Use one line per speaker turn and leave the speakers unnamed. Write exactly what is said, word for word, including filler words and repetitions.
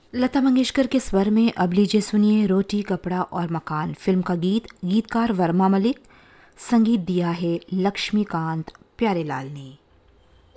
लता मंगेशकर के स्वर में अब लीजिए सुनिए रोटी कपड़ा और मकान फिल्म का गीत। गीतकार वर्मा मलिक, संगीत दिया है लक्ष्मीकांत प्यारेलाल ने।